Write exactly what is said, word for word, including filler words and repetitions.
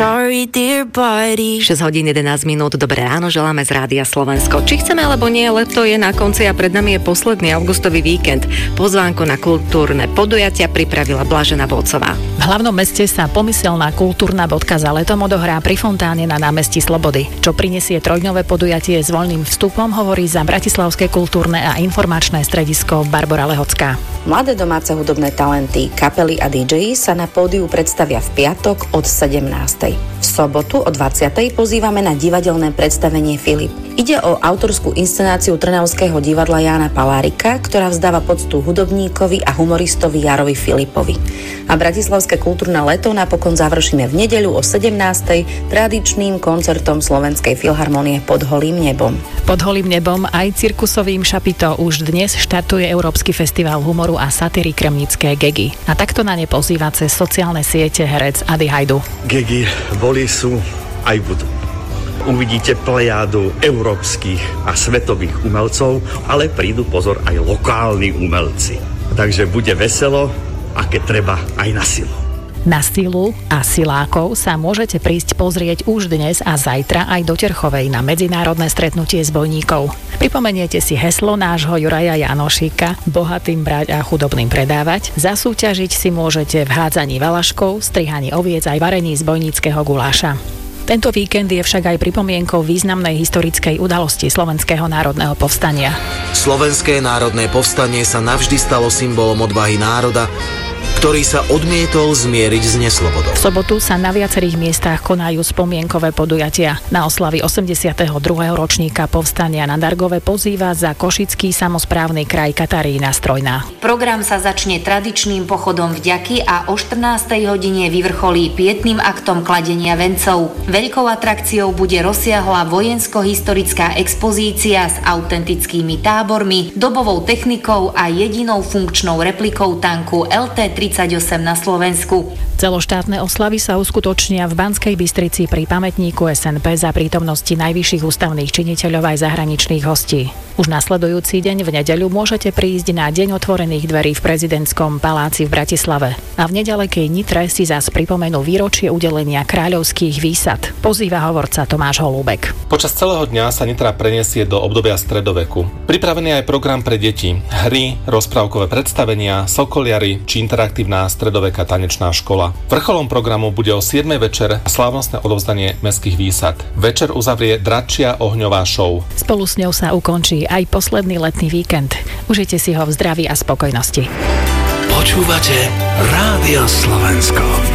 šesť hodín jedenásť minút, dobré ráno, želáme z Rádia Slovensko. Či chceme alebo nie, leto je na konci a pred nami je posledný augustový víkend. Pozvánku na kultúrne podujatia pripravila Blažena Volcová. V hlavnom meste sa pomyselná kultúrna bodka za letom odohrá pri fontáne na námestí Slobody. Čo prinesie trojdňové podujatie s voľným vstupom, hovorí za Bratislavské kultúrne a informačné stredisko Barbora Lehocká. Mladé domáce hudobné talenty, kapely a dý džeji sa na pódiu predstavia v piatok od sedemnástej. V sobotu o dvadsiatej pozývame na divadelné predstavenie Filip. Ide o autorskú inscenáciu Trnavského divadla Jána Palárika, ktorá vzdáva poctu hudobníkovi a humoristovi Jarovi Filipovi. A Bratislavské kultúrne leto napokon završíme v nedeľu o sedemnástej tradičným koncertom Slovenskej filharmonie Pod holým nebom. Pod holým nebom aj cirkusovým šapito už dnes štartuje Európsky festival humoru a satíry Kremnické Gegy. A takto na ne pozýva cez sociálne siete herec Ady Hajdu. Gegy boli, sú aj budú. Uvidíte plejádu európskych a svetových umelcov, ale prídu pozor aj lokálni umelci. Takže bude veselo a keď treba aj na silu. Na silu a silákov sa môžete prísť pozrieť už dnes a zajtra aj do Terchovej na medzinárodné stretnutie zbojníkov. Pripomeniete si heslo nášho Juraja Janošíka: bohatým brať a chudobným predávať. Zasúťažiť si môžete v hádzaní valaškov, strihaní oviec aj varení zbojníckeho guláša. Tento víkend je však aj pripomienkou významnej historickej udalosti Slovenského národného povstania. Slovenské národné povstanie sa navždy stalo symbolom odvahy národa, ktorý sa odmietol zmieriť s neslobodou. V sobotu sa na viacerých miestach konajú spomienkové podujatia. Na oslavy osemdesiateho druhého ročníka povstania na Dargove pozýva za Košický samosprávny kraj Katarína Strojná. Program sa začne tradičným pochodom vďaky a o štrnástej hodine vyvrcholí pietným aktom kladenia vencov. Veľkou atrakciou bude rozsiahla vojensko-historická expozícia s autentickými tábormi, dobovou technikou a jedinou funkčnou replikou tanku el té tridsaťosem na Slovensku. Celoštátne oslavy sa uskutočnia v Banskej Bystrici pri pamätníku es en pé za prítomnosti najvyšších ústavných činiteľov aj zahraničných hostí. Už nasledujúci deň v nedeľu môžete prísť na Deň otvorených dverí v prezidentskom paláci v Bratislave. A v nedalekej Nitre si zas pripomenú výročie udelenia kráľovských výsad. Pozýva hovorca Tomáš Holúbek. Počas celého dňa sa Nitra preniesie do obdobia stredoveku. Pripravený aj program pre deti, hry, rozprávkové predstavenia, sokoliary či interaktívna stredoveká tanečná škola. Vrcholom programu bude o siedmej večer slávnostné odovzdanie mestských výsad. Večer uzavrie dračia ohňová show. Spolu s ňou sa ukončí aj posledný letný víkend. Užite si ho v zdraví a spokojnosti. Počúvate Rádio Slovensko.